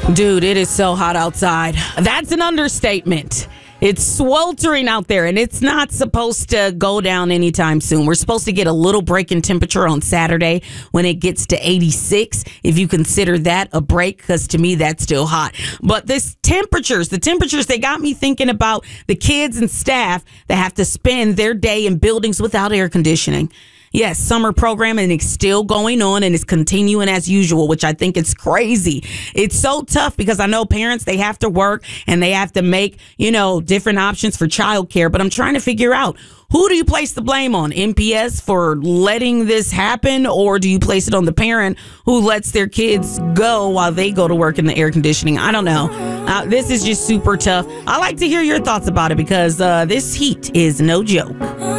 Dude, it is so hot outside. That's an understatement. It's sweltering out there, and it's not supposed to go down anytime soon. We're supposed to get a little break in temperature on Saturday when it gets to 86, if you consider that a break, because to me, that's still hot. But the temperatures, they got me thinking about the kids and staff that have to spend their day in buildings without air conditioning. Yes, summer programming is still going on and it's continuing as usual, which I think is crazy. It's so tough because I know parents, they have to work and they have to make, different options for childcare. But I'm trying to figure out, who do you place the blame on? MPS for letting this happen, or do you place it on the parent who lets their kids go while they go to work in the air conditioning? I don't know. This is just super tough. I like to hear your thoughts about it because this heat is no joke.